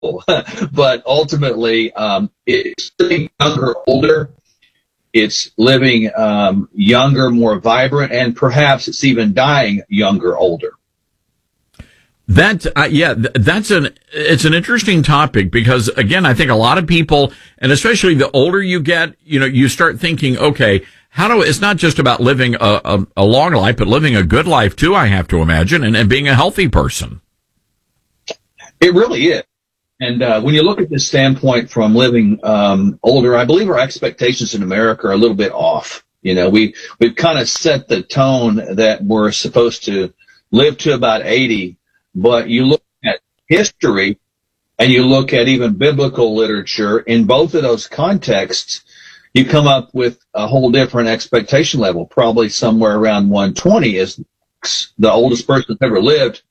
but ultimately, it's living younger, older. It's living younger, more vibrant, and perhaps it's even dying younger, older. It's an interesting topic because, again, I think a lot of people, and especially the older you get, you start thinking, okay, it's not just about living a long life, but living a good life too, I have to imagine, and being a healthy person. It really is. And when you look at this standpoint from living older, I believe our expectations in America are a little bit off. We've kind of set the tone that we're supposed to live to about 80. But you look at history and you look at even biblical literature, in both of those contexts, you come up with a whole different expectation level. Probably somewhere around 120 is the oldest person that's ever lived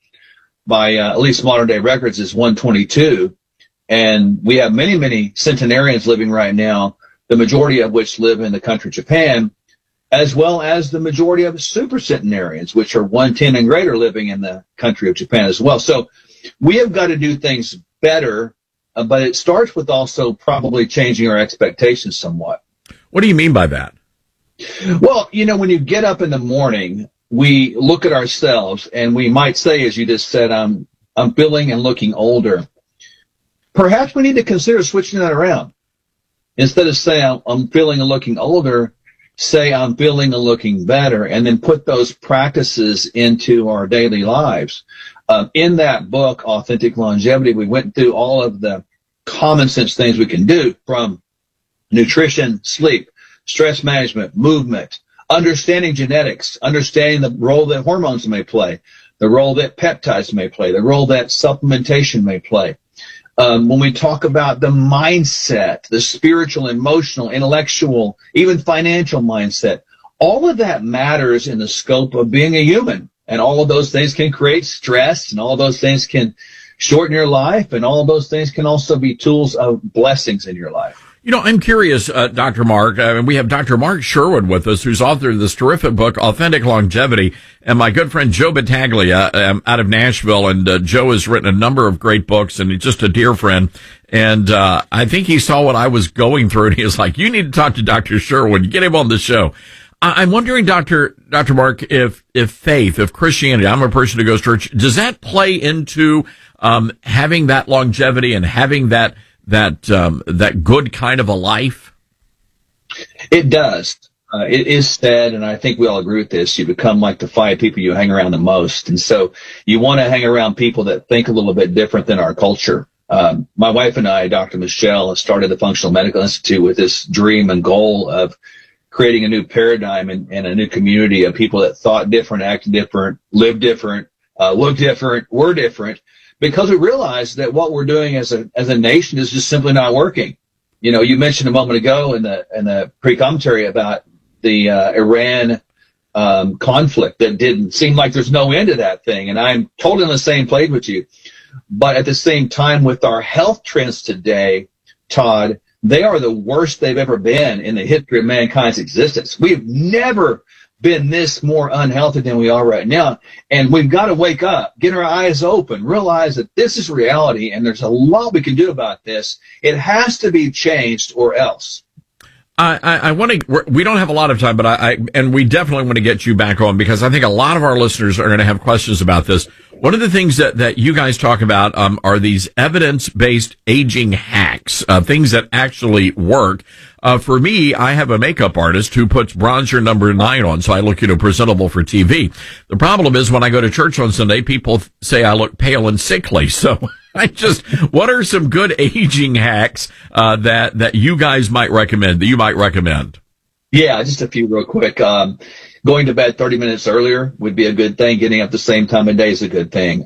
by at least modern day records is 122. And we have many, many centenarians living right now, the majority of which live in the country of Japan, as well as the majority of supercentenarians, which are 110 and greater, living in the country of Japan as well. So we have got to do things better, but it starts with also probably changing our expectations somewhat. What do you mean by that? Well, when you get up in the morning, we look at ourselves and we might say, as you just said, I'm feeling and looking older. Perhaps we need to consider switching that around. Instead of saying I'm feeling and looking older, say I'm feeling and looking better, and then put those practices into our daily lives. In that book, Authentic Longevity, we went through all of the common sense things we can do, from nutrition, sleep, stress management, movement, understanding genetics, understanding the role that hormones may play, the role that peptides may play, the role that supplementation may play. When we talk about the mindset, the spiritual, emotional, intellectual, even financial mindset, all of that matters in the scope of being a human. And all of those things can create stress, and all of those things can shorten your life, and all of those things can also be tools of blessings in your life. I'm curious, Dr. Mark, we have Dr. Mark Sherwood with us, who's author of this terrific book, Authentic Longevity, and my good friend Joe Battaglia out of Nashville. And Joe has written a number of great books, and he's just a dear friend. And I think he saw what I was going through, and he was like, you need to talk to Dr. Sherwood. Get him on the show. I'm wondering, Dr. Mark, if faith, if Christianity, I'm a person who goes to church, does that play into having that longevity and having that good kind of a life? It does. It is said, and I think we all agree with this, you become like the 5 people you hang around the most. And so you want to hang around people that think a little bit different than our culture. My wife and I, Dr. Michelle, started the Functional Medical Institute with this dream and goal of creating a new paradigm and a new community of people that thought different, acted different, lived different, looked different, were different, because we realized that what we're doing as a nation is just simply not working. You mentioned a moment ago in the pre-commentary about the Iran conflict that didn't seem like there's no end to that thing, and I'm totally on the same page with you. But at the same time, with our health trends today, Todd, they are the worst they've ever been in the history of mankind's existence. We've never been this more unhealthy than we are right now. And we've got to wake up, get our eyes open, realize that this is reality, and there's a lot we can do about this. It has to be changed or else. I want to, we don't have a lot of time, but and we definitely want to get you back on, because I think a lot of our listeners are going to have questions about this. One of the things that you guys talk about, are these evidence-based aging hacks, things that actually work. For me, I have a makeup artist who puts bronzer number 9 on, so I look, presentable for TV. The problem is when I go to church on Sunday, people say I look pale and sickly. So what are some good aging hacks, that you guys might recommend, that you might recommend? Yeah, just a few real quick. Going to bed 30 minutes earlier would be a good thing. Getting up the same time of day is a good thing.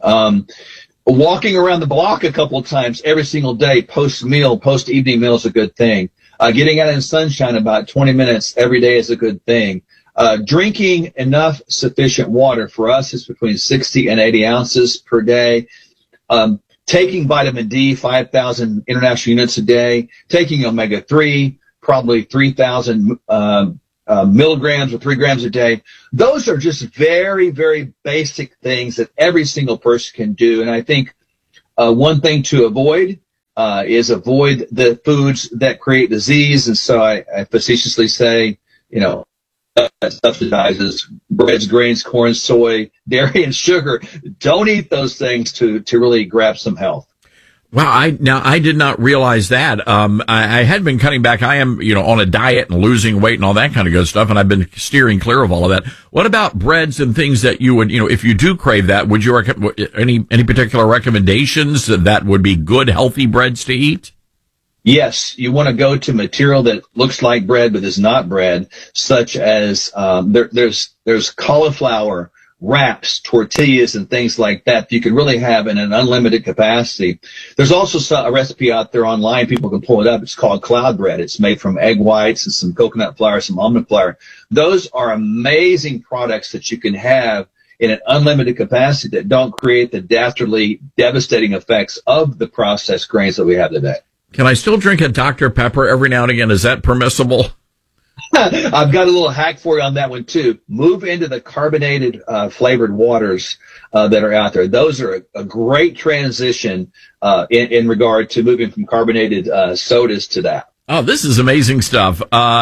Walking around the block a couple of times every single day, post-meal, post-evening meal is a good thing. Getting out in sunshine about 20 minutes every day is a good thing. Drinking enough sufficient water. For us, it's between 60 and 80 ounces per day. Taking vitamin D, 5,000 international units a day. Taking omega-3, probably 3,000 milligrams or 3 grams a day. Those are just very, very basic things that every single person can do. And I think one thing to avoid is avoid the foods that create disease. And so I facetiously say, that subsidizes breads, grains, corn, soy, dairy, and sugar. Don't eat those things to really grab some health. Wow, I did not realize that. I had been cutting back. I am, on a diet and losing weight and all that kind of good stuff, and I've been steering clear of all of that. What about breads and things that you would, if you do crave that, would you any particular recommendations that would be good, healthy breads to eat? Yes, you want to go to material that looks like bread but is not bread, such as there's cauliflower wraps, tortillas, and things like that you can really have in an unlimited capacity. There's also a recipe out there online. People can pull it up. It's called cloud bread. It's made from egg whites and some coconut flour, some almond flour. Those are amazing products that you can have in an unlimited capacity that don't create the dastardly, devastating effects of the processed grains that we have today. Can I still drink a Dr. Pepper every now and again? Is that permissible? I've got a little hack for you on that one, too. Move into the carbonated flavored waters that are out there. Those are a great transition in regard to moving from carbonated sodas to that. Oh, this is amazing stuff.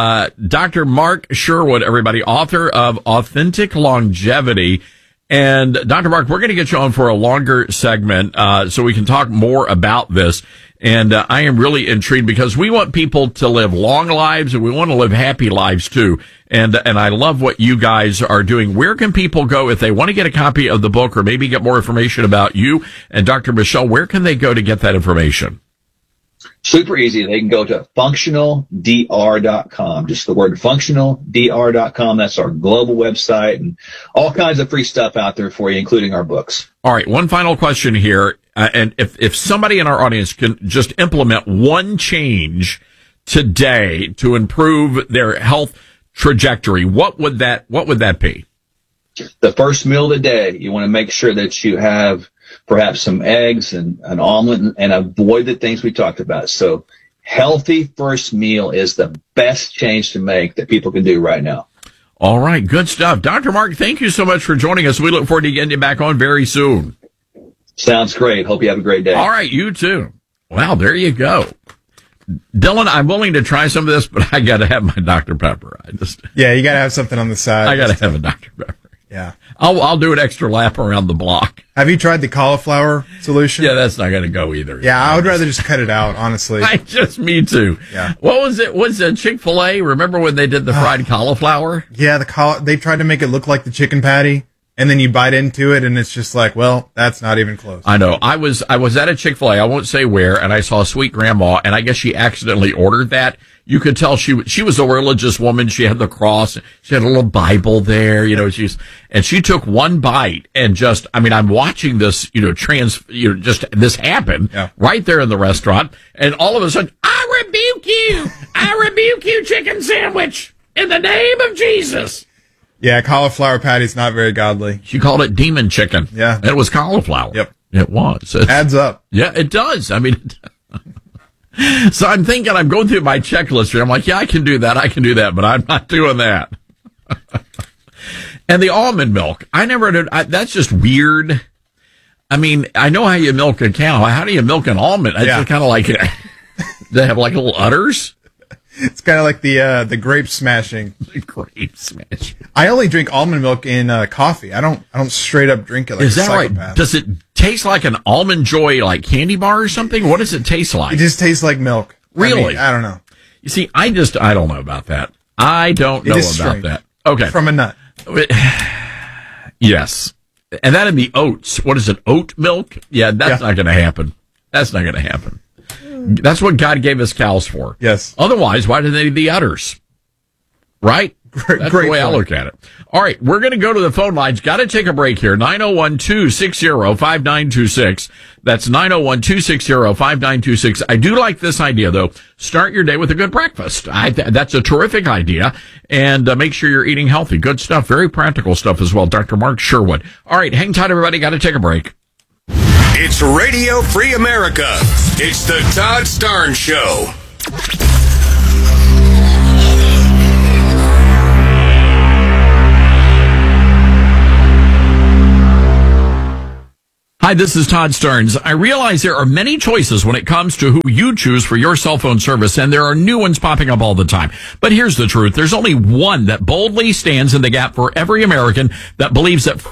Dr. Mark Sherwood, everybody, author of Authentic Longevity. And Dr. Mark, we're going to get you on for a longer segment so we can talk more about this. And I am really intrigued because we want people to live long lives and we want to live happy lives too. And I love what you guys are doing. Where can people go if they want to get a copy of the book or maybe get more information about you and Dr. Michelle? Where can they go to get that information? Super easy. They can go to functionaldr.com. Just the word functionaldr.com. That's our global website and all kinds of free stuff out there for you, including our books. All right. One final question here. And if somebody in our audience can just implement one change today to improve their health trajectory, what would that be? The first meal of the day, you want to make sure that you have perhaps some eggs and an omelet and avoid the things we talked about. So healthy first meal is the best change to make that people can do right now. All right. Good stuff. Dr. Mark, thank you so much for joining us. We look forward to getting you back on very soon. Sounds great. Hope you have a great day. All right. You too. Wow. There you go. Dylan, I'm willing to try some of this, but I got to have my Dr. Pepper. Yeah, you got to have something on the side. I got to have a Dr. Pepper. Yeah. I'll do an extra lap around the block. Have you tried the cauliflower solution? Yeah, that's not going to go either. Yeah, I would rather just cut it out, honestly. Me too. Yeah. What was it? Was it Chick-fil-A? Remember when they did the fried cauliflower? Yeah, they tried to make it look like the chicken patty, and then you bite into it, and it's just like, well, that's not even close. I know. I was at a Chick-fil-A, I won't say where, and I saw a sweet grandma, and I guess she accidentally ordered that. You could tell she was a religious woman. She had the cross. She had a little Bible there, and she took one bite and I'm watching this, this happen right there in the restaurant. And all of a sudden, I rebuke you, chicken sandwich in the name of Jesus. Yeah, cauliflower patty's not very godly. She called it demon chicken. Yeah. And it was cauliflower. Yep. It was. Adds up. Yeah, it does. So I'm thinking, I'm going through my checklist here. I'm like, yeah, I can do that, but I'm not doing that. And the almond milk, I never did. That's just weird. I know how you milk a cow. How do you milk an almond? It's just kind of like, they have like little udders. It's kind of like the grape smashing. The grape smashing. I only drink almond milk in coffee. I don't straight up drink it like Is a that psychopath. Right? Does it taste like an Almond Joy like candy bar or something? What does it taste like? It just tastes like milk. Really? I don't know. You see, I don't know about that. I don't know about that. Okay. From a nut. Yes. And that in the oats. What is it? Oat milk? Yeah, that's not going to happen. That's not going to happen. That's what God gave us cows for. Yes. Otherwise, why do they need the udders? Right? That's great the way I look at it. All right, we're going to go to the phone lines. Got to take a break here. 901-260-5926. That's 901-260-5926. I do like this idea, though. Start your day with a good breakfast. That's a terrific idea. And make sure you're eating healthy. Good stuff. Very practical stuff as well. Dr. Mark Sherwood. All right, hang tight, everybody. Got to take a break. It's Radio Free America. It's the Todd Starnes Show. Hi, Hi, this is Todd Starnes. I realize there are many choices when it comes to who you choose for your cell phone service, and there are new ones popping up all the time. But here's the truth. There's only one that boldly stands in the gap for every American that believes that,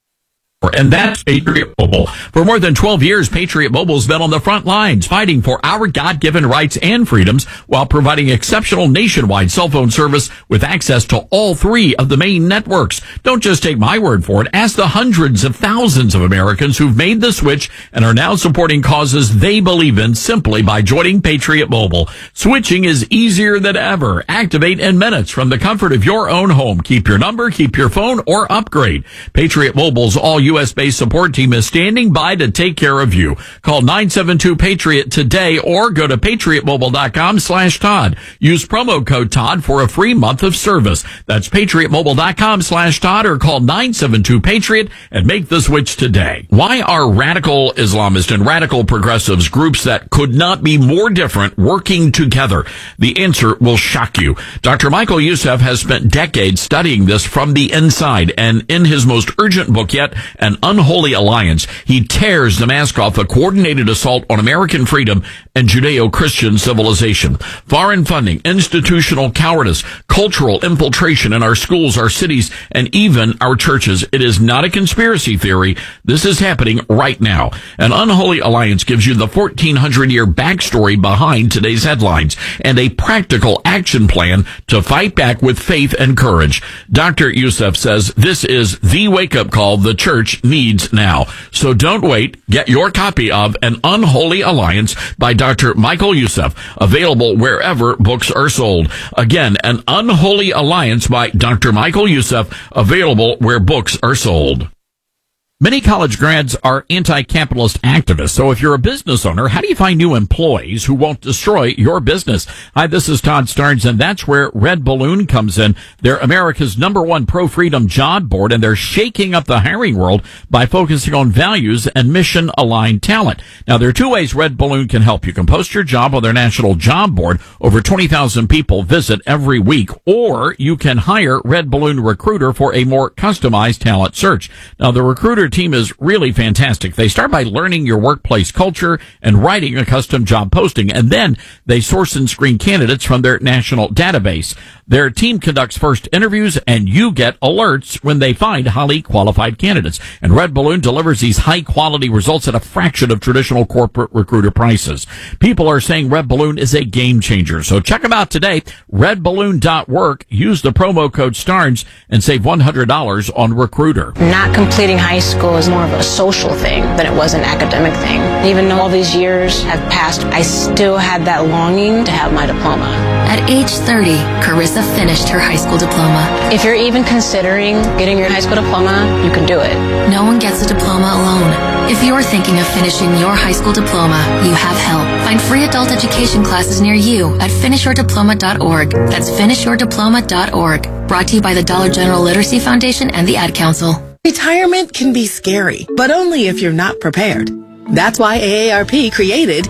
and that's Patriot Mobile. For more than 12 years, Patriot Mobile's been on the front lines fighting for our God-given rights and freedoms while providing exceptional nationwide cell phone service with access to all three of the main networks. Don't just take my word for it. Ask the hundreds of thousands of Americans who've made the switch and are now supporting causes they believe in simply by joining Patriot Mobile. Switching is easier than ever. Activate in minutes from the comfort of your own home. Keep your number, keep your phone, or upgrade. Patriot Mobile's all U.S.-based support team is standing by to take care of you. Call 972-PATRIOT today or go to patriotmobile.com/Todd. Use promo code Todd for a free month of service. That's patriotmobile.com/Todd or call 972-PATRIOT and make the switch today. Why are radical Islamists and radical progressives, groups that could not be more different, working together? The answer will shock you. Dr. Michael Youssef has spent decades studying this from the inside, and in his most urgent book yet, An Unholy Alliance, he tears the mask off a coordinated assault on American freedom and Judeo-Christian civilization. Foreign funding, institutional cowardice, cultural infiltration in our schools, our cities, and even our churches. It is not a conspiracy theory. This is happening right now. An Unholy Alliance gives you the 1,400-year backstory behind today's headlines and a practical action plan to fight back with faith and courage. Dr. Youssef says this is the wake-up call the church needs now. So don't wait. Get your copy of An Unholy Alliance by Dr. Michael Youssef, available wherever books are sold. Again, An Unholy Alliance by Dr. Michael Youssef, available where books are sold. Many college grads are anti-capitalist activists. So if you're a business owner, how do you find new employees who won't destroy your business? Hi, this is Todd Starnes, and that's where Red Balloon comes in. They're America's #1 pro-freedom job board, and they're shaking up the hiring world by focusing on values and mission-aligned talent. Now, there are two ways Red Balloon can help. You can post your job on their national job board. Over 20,000 people visit every week. Or you can hire Red Balloon Recruiter for a more customized talent search. Now, the Recruiter team is really fantastic. They start by learning your workplace culture and writing a custom job posting, and then they source and screen candidates from their national database. Their team conducts first interviews, and you get alerts when they find highly qualified candidates. And Red Balloon delivers these high-quality results at a fraction of traditional corporate recruiter prices. People are saying Red Balloon is a game changer. So check them out today, redballoon.work. Use the promo code STARNS and save $100 on Recruiter. Not completing high school is more of a social thing than it was an academic thing. Even though all these years have passed, I still had that longing to have my diploma. At age 30, Carissa finished her high school diploma. If you're even considering getting your high school diploma, you can do it. No one gets a diploma alone. If you're thinking of finishing your high school diploma, you have help. Find free adult education classes near you at finishyourdiploma.org. That's finishyourdiploma.org. Brought to you by the Dollar General Literacy Foundation and the Ad Council. Retirement can be scary, but only if you're not prepared. That's why AARP created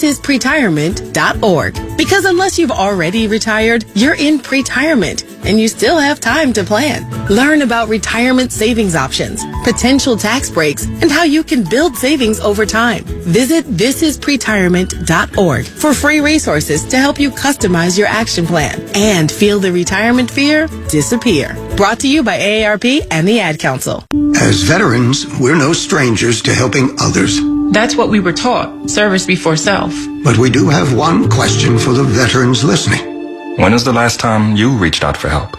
thisispretirement.org. Because unless you've already retired, you're in pretirement and you still have time to plan. Learn about retirement savings options, potential tax breaks, and how you can build savings over time. Visit thisispretirement.org for free resources to help you customize your action plan and feel the retirement fear disappear. Brought to you by AARP and the Ad Council. As veterans, we're no strangers to helping others. That's what we were taught, service before self. But we do have one question for the veterans listening. When is the last time you reached out for help?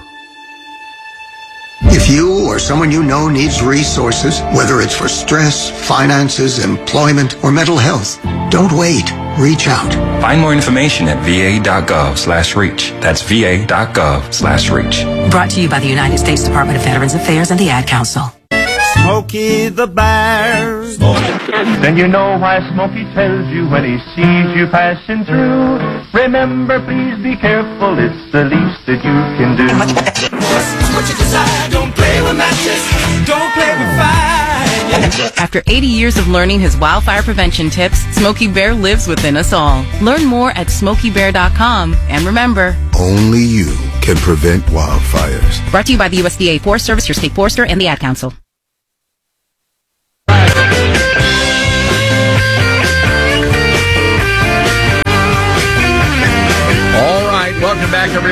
If you or someone you know needs resources, whether it's for stress, finances, employment, or mental health, don't wait. Reach out. Find more information at va.gov/reach. That's va.gov/reach. Brought to you by the United States Department of Veterans Affairs and the Ad Council. Smokey the Bear. Then you know why Smokey tells you when he sees you passing through. Remember, please be careful, it's the least that you can do. What you decide, don't play with matches, don't play with fire. After 80 years of learning his wildfire prevention tips, Smokey Bear lives within us all. Learn more at SmokeyBear.com. And remember, only you can prevent wildfires. Brought to you by the USDA Forest Service, your state forester, and the Ad Council.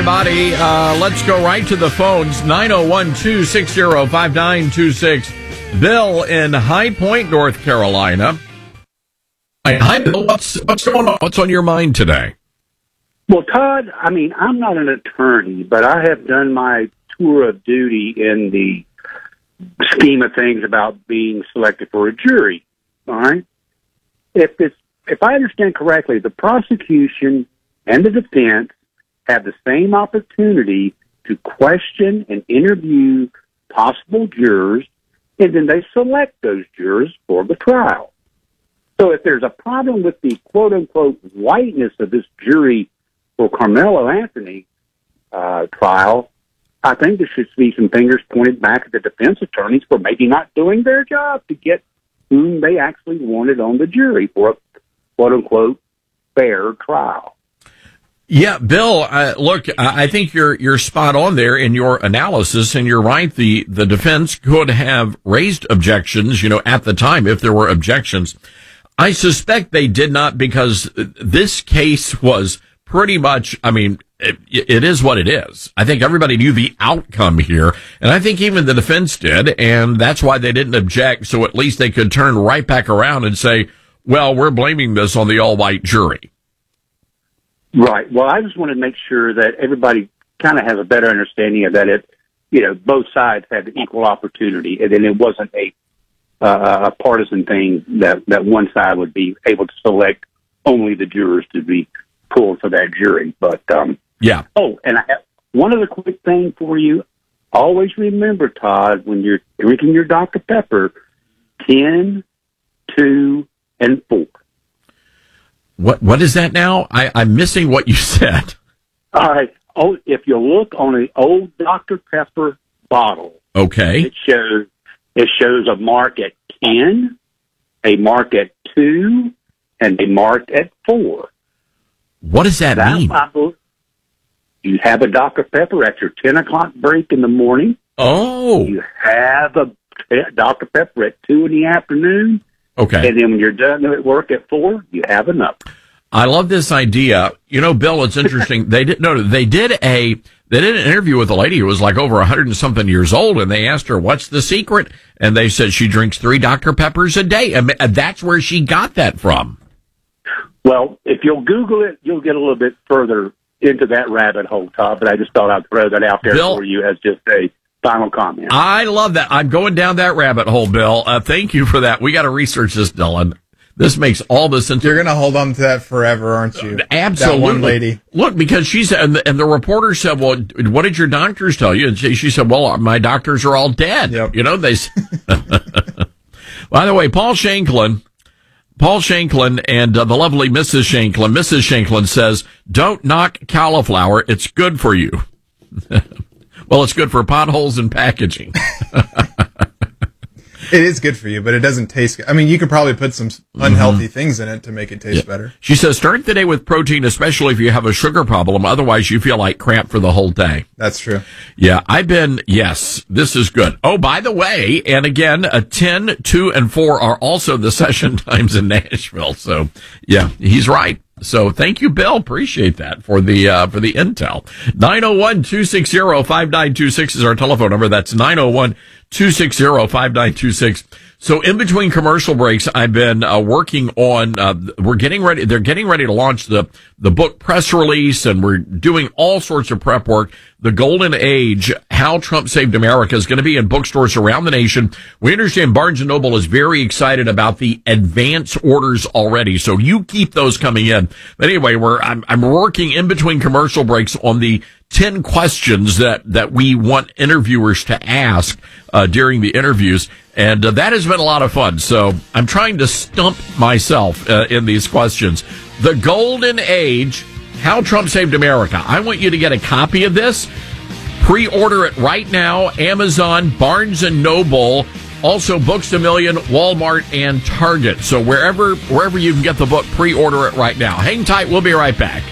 everybody. Let's go right to the phones. 901-260-5926. Bill in High Point, North Carolina. Hi, Bill. What's going on? What's on your mind today? Well, Todd, I mean, I'm not an attorney, but I have done my tour of duty in the scheme of things about being selected for a jury. All right? If I understand correctly, the prosecution and the defense have the same opportunity to question and interview possible jurors, and then they select those jurors for the trial. So if there's a problem with the quote-unquote whiteness of this jury for Carmelo Anthony trial, I think there should be some fingers pointed back at the defense attorneys for maybe not doing their job to get whom they actually wanted on the jury for a quote-unquote fair trial. Yeah, Bill, look, I think you're spot on there in your analysis, and you're right. The defense could have raised objections, at the time, if there were objections. I suspect they did not, because this case was pretty much, it is what it is. I think everybody knew the outcome here, and I think even the defense did, and that's why they didn't object, so at least they could turn right back around and say, well, we're blaming this on the all-white jury. Right. Well, I just want to make sure that everybody kind of has a better understanding of that. Both sides had equal opportunity, and then it wasn't a partisan thing that one side would be able to select only the jurors to be pulled for that jury. But yeah. Oh, and I have one other quick thing for you. Always remember, Todd, when you're drinking your Dr. Pepper, 10, 2, and 4. What is that now? I'm missing what you said. All right. Oh, if you look on an old Dr. Pepper bottle, okay, it shows a mark at 10, a mark at 2, and a mark at 4. What does that mean? Bottle, you have a Dr. Pepper at your 10 o'clock break in the morning. Oh. You have a Dr. Pepper at 2 in the afternoon. Okay. And then when you're done at work at 4, you have enough. I love this idea. Bill, it's interesting. They did an interview with a lady who was like over 100 and something years old, and they asked her, what's the secret? And they said she drinks 3 Dr. Peppers a day. And that's where she got that from. Well, if you'll Google it, you'll get a little bit further into that rabbit hole, Todd, but I just thought I'd throw that out there Bill, for you as just a final comment. I love that. I'm going down that rabbit hole, Bill. Thank you for that. We got to research this, Dylan. This makes all the sense. You're going to hold on to that forever, aren't you? Absolutely. That one lady. Look, because she said, and the reporter said, well, what did your doctors tell you? And she said, well, my doctors are all dead. Yep. They. By the way, Paul Shanklin and the lovely Mrs. Shanklin says, don't knock cauliflower. It's good for you. Well, it's good for potholes and packaging. It is good for you, but it doesn't taste good. You could probably put some unhealthy things in it to make it taste better. She says, start the day with protein, especially if you have a sugar problem. Otherwise, you feel like crap for the whole day. That's true. Yeah, yes, this is good. Oh, by the way, and again, 10, 2, and 4 are also the session times in Nashville. So, yeah, he's right. So thank you, Bill. Appreciate that for the intel. 901-260-5926 is our telephone number. That's 901-260-5926. So in between commercial breaks, I've been working on, they're getting ready to launch the book press release, and we're doing all sorts of prep work. The Golden Age, How Trump Saved America, is going to be in bookstores around the nation. We understand Barnes & Noble is very excited about the advance orders already, so you keep those coming in. But anyway, I'm working in between commercial breaks on the 10 questions that we want interviewers to ask during the interviews, and that has been a lot of fun. So I'm trying to stump myself in these questions. The Golden Age, How Trump Saved America. I want you to get a copy of this. Pre-order it right now. Amazon, Barnes & Noble, also Books A Million, Walmart, and Target. So wherever you can get the book, pre-order it right now. Hang tight. We'll be right back.